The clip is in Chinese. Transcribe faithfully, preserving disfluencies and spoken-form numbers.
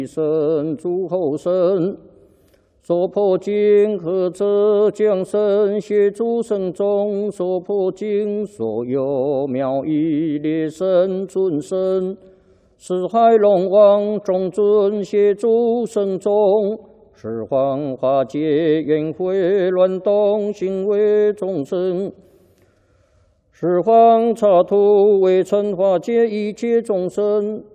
神诸后生，所破经何者将身协助圣众，所破经所有妙义列神尊神，四海龙王众尊协助圣众，十方化解冤会乱动行为众生。 十方刹土为尘化解一切众生，